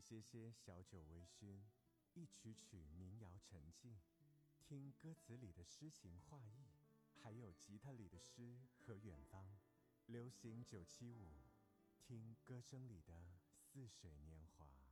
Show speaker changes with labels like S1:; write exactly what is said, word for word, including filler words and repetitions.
S1: 些些小酒微醺，一曲曲民谣沉静，听歌词里的诗情画意，还有吉他里的诗和远方。流行九七五，听歌声里的似水年华。